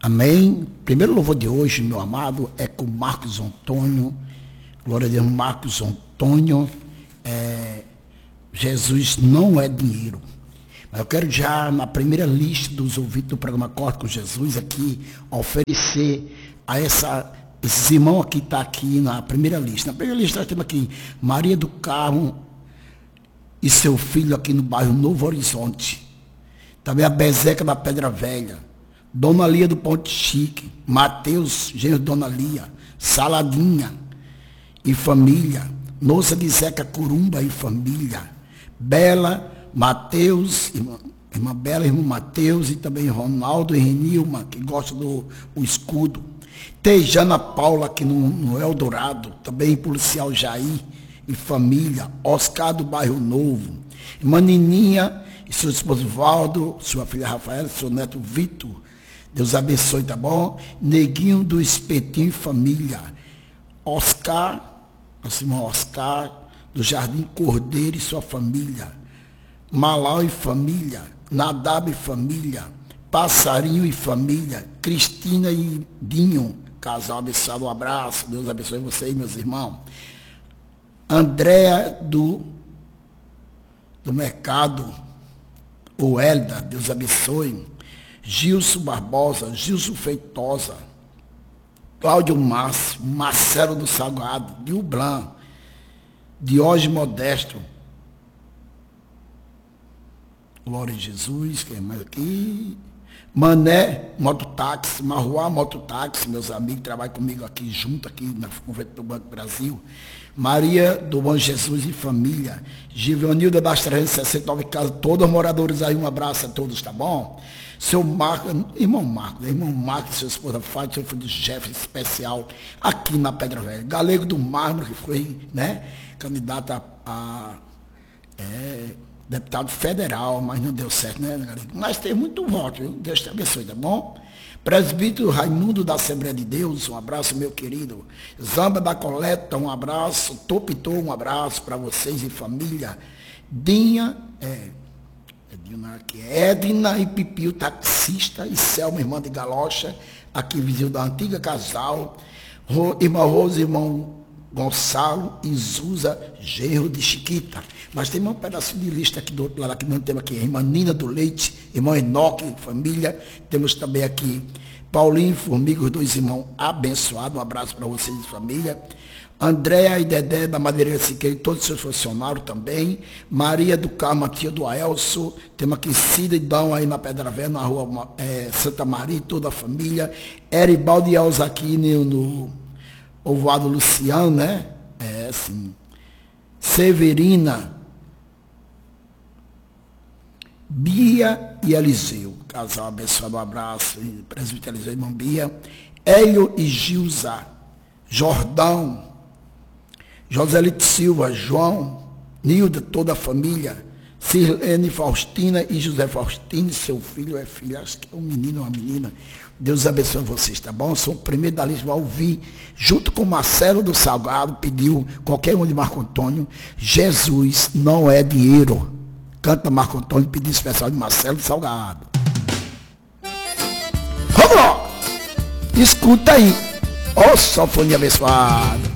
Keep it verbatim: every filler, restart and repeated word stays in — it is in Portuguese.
Amém? Primeiro louvor de hoje, meu amado, é com Marcos Antônio. Glória a Deus, Marcos Antônio. É, Jesus não é dinheiro. Mas eu quero já, na primeira lista dos ouvintes do programa Corte com Jesus, aqui, oferecer a essa, esses irmãos que estão aqui na primeira lista. Na primeira lista nós temos aqui Maria do Carmo e seu filho aqui no bairro Novo Horizonte. Também a Bezeca da Pedra Velha. Dona Lia do Ponte Chique, Mateus, genro de Dona Lia, Saladinha e família, Noça de Zeca Curumba e família, Bela, Mateus, irmã, irmã Bela, irmão Mateus e também Ronaldo e Renilma, que gosta do o escudo, Tejana Paula aqui no, no Eldorado, também policial Jair e família, Oscar do Bairro Novo, irmã Nininha e seu esposo Valdo, sua filha Rafaela, seu neto Vitor. Deus abençoe, tá bom? Neguinho do Espetinho e família. Oscar, nosso irmão Oscar, do Jardim Cordeiro e sua família. Malau e família. Nadab e família. Passarinho e família. Cristina e Dinho. Casal abençoado, um abraço. Deus abençoe vocês, meus irmãos. Andréa do, do Mercado. O Hélida, Deus abençoe. Gilson Barbosa, Gilson Feitosa, Cláudio Márcio, Marcelo do Salgado, Dilblan, Diógenes Modesto, Glória a Jesus, quem mais aqui? Mané, Mototáxi, Marruá, Mototáxi, meus amigos, trabalham comigo aqui junto, aqui na Convento do Banco do Brasil. Maria do Bom Jesus e família. Givanilda das trezentas e sessenta e nove casas, todos moradores aí, um abraço a todos, tá bom? Seu Marco, irmão Marco, irmão Marco, sua esposa Fátima, seu filho do chefe especial aqui na Pedra Velha. Galego do Mármore, que foi, né, candidato a, a é, deputado federal, mas não deu certo, né, Galego? Mas tem muito voto, viu? Deus te abençoe, tá bom? Presbítero Raimundo da Assembleia de Deus, um abraço, meu querido. Zamba da Coleta, um abraço. Topitô, um abraço para vocês e família. Dinha, é, Edna e Pipio, taxista, e Selma, irmã de Galocha, aqui vizinho da antiga casal. Irmã Rosa, irmão Gonçalo e Zuza, genro de Chiquita. Mas tem um pedacinho de lista aqui do outro lado, aqui não temos aqui, irmã Nina do Leite, irmão Enoque, família. Temos também aqui Paulinho e Formiga, os dois irmãos abençoados. Um abraço para vocês e família. Andréa e Dedé da Madeireira Siqueira, todos os seus funcionários também. Maria do Carmo, tia do Aelso. Temos aqui Cida e Dão aí na Pedra Velha, na rua é, Santa Maria, toda a família. Eribaldo e Elza aqui no, no Povoado Luciano, né? É, assim. Severina, Bia e Eliseu. Casal abençoado, um abraço. Presbítero Eliseu, irmão Bia. Hélio e Gilza. Jordão. Joselito Silva, João, Nilda, toda a família, Sirlene Faustina e José Faustino, seu filho é filho, acho que é um menino ou uma menina. Deus abençoe vocês, tá bom? Sou o primeiro da lista, vai ouvir, junto com Marcelo do Salgado, pediu, qualquer um de Marco Antônio, Jesus não é dinheiro. Canta Marco Antônio, pedido especial de Marcelo do Salgado. Vamos lá! Escuta aí, ó, só fone abençoado.